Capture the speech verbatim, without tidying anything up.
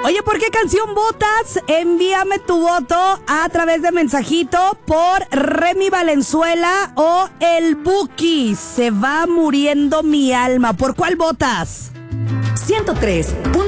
Oye, ¿por qué canción votas? Envíame tu voto a través de mensajito por Remy Valenzuela o El Buki. Se va muriendo mi alma. ¿Por cuál votas? ciento tres punto